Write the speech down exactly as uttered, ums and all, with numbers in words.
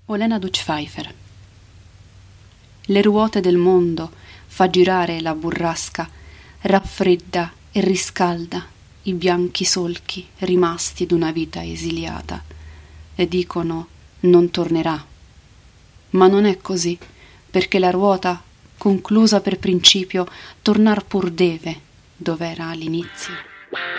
Olena Dutch-Pfeiffer. Le ruote del mondo fa girare la burrasca, raffredda e riscalda i bianchi solchi rimasti d'una vita esiliata, e dicono non tornerà. Ma non è così, perché la ruota, conclusa per principio, tornar pur deve dov'era all'inizio.